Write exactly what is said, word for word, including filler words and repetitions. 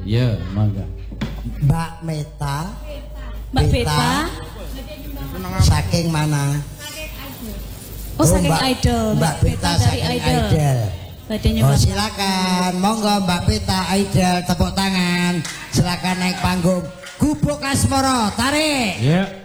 Iya, mangga. Mbak Meta. Mbak Beta. Saking mana? Oh, saking Idol. Mbak Beta dari saking Idol. Idol. Oh, silakan, monggo Mbak Beta Idol, tepuk tangan. Silakan naik panggung. Gubuk Asmoro, tarik. Iya.